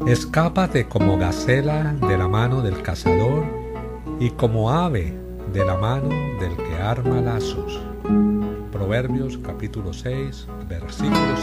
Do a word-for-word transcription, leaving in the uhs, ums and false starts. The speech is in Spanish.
Escápate como gacela de la mano del cazador y como ave de la mano del que arma lazos. Proverbios capítulo seis, versículo